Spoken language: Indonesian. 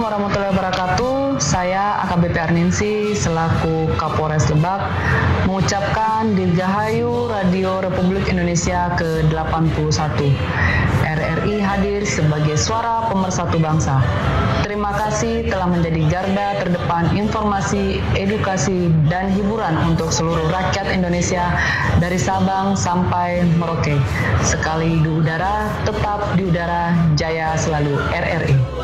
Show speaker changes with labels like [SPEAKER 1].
[SPEAKER 1] warahmatullahi wabarakatuh. Saya AKBP Arningsi selaku Kapolres Lebak mengucapkan Dirgahayu Radio Republik Indonesia ke-81. RRI hadir sebagai suara pemersatu bangsa. Terima kasih telah menjadi garda terdepan informasi, edukasi, dan hiburan untuk seluruh rakyat Indonesia dari Sabang sampai Merauke. Sekali di udara, tetap di udara, jaya selalu RRI.